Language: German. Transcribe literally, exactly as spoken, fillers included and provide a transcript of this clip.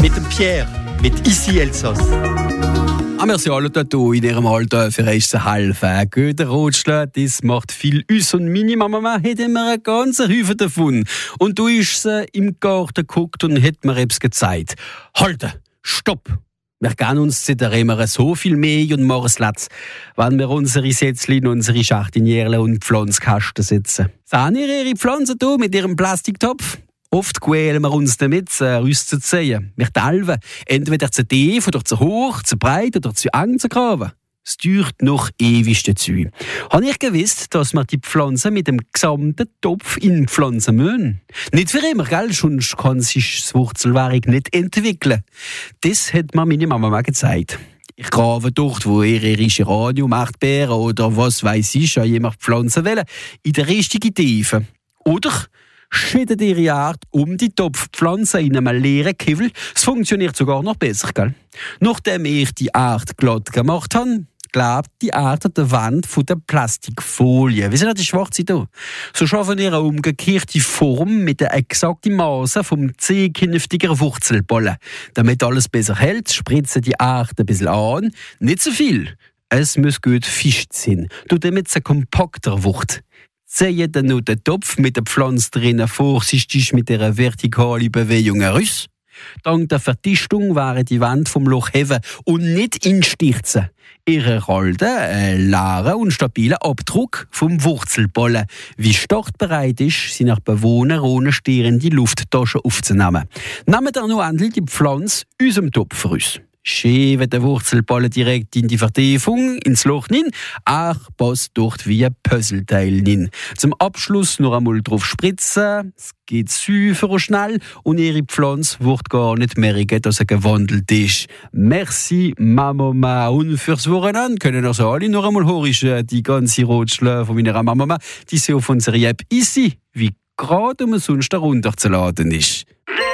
mit dem Pierre, mit Ici Elsass. Ah, wir sind alle hier in ihrem Alter für uns zu helfen. Gute Rotschläge, das macht viel aus. Und meine Mama hat immer einen ganzen Haufen davon. Und du ist sie im Garten geguckt und hat mir etwas gezeigt. Halten! Stopp! Wir gehen uns zu der immer so viel mehr und machen es letzt, wenn wir unsere Sätzchen, unsere Schachtinierle und Pflanzkasten setzen. Sehen ihr ihre Pflanzen hier mit ihrem Plastiktopf? Oft quälen wir uns damit, äh, uns zu ziehen. Wir talven, entweder zu tief oder zu hoch, zu breit oder zu eng zu graben. Es dauert noch ewig dazu. Habe ich gewusst, dass wir die Pflanzen mit dem gesamten Topf in Pflanzen müssen? Nicht für immer, gell? Sonst kann sich das Wurzelwerk nicht entwickeln. Das hat mir meine Mama mal gezeigt. Ich grabe dort, wo ihre Geranium, Erdbeeren oder was weiss ich, an jemand Pflanzen wollen, in der richtigen Tiefe. Oder schüttet ihre Art um die Topfpflanze in einem leeren Kivel. Es funktioniert sogar noch besser, gell? Nachdem ich die Art glatt gemacht habe, klebt die Art an der Wand von der Plastikfolie. Wie sind die schwarze hier? So schaffen wir eine umgekehrte Form mit der exakten Maße vom zehnkünftigen Wurzelballen. Damit alles besser hält, spritzen die Art ein bisschen an. Nicht zu viel. Es muss gut fischt sein, damit es kompakter wird. Ziehe dann noch den Topf mit der Pflanze drinnen vorsichtig mit einer vertikalen Bewegung heraus. Dank der Verdichtung wäre die Wand vom Loch heben und nicht instürzen. Ihr erhalten einen leeren und stabilen Abdruck vom Wurzelballen, wie startbereit ist, sie nach Bewohner ohne stehende Lufttasche aufzunehmen. Nehmen dann noch endlich die Pflanze aus dem Topf raus. Schieben den Wurzelballen direkt in die Vertiefung, ins Loch hin. Er passt dort wie ein Puzzleteil hin. Zum Abschluss noch einmal drauf spritzen. Es geht super und schnell und ihre Pflanze wird gar nicht merken, dass er gewandelt ist. Merci, Mama. Und fürs Wochenende können also alle noch einmal hören, die ganze Rotschläge von meiner Mama, die sie auf unserer App Ici, wie gerade umsonst herunterzuladen ist.